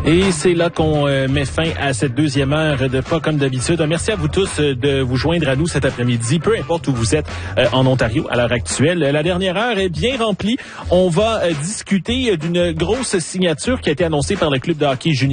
Et c'est là qu'on met fin à cette deuxième heure de Pas comme d'habitude. Merci à vous tous de vous joindre à nous cet après-midi, peu importe où vous êtes en Ontario à l'heure actuelle. La dernière heure est bien remplie. On va discuter d'une grosse signature qui a été annoncée par le club de hockey junior